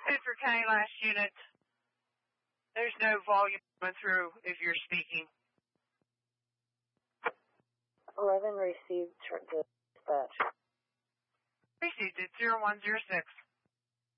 Bedford County last unit. There's no volume coming through if you're speaking. 11 received dispatch. Received it, 0106.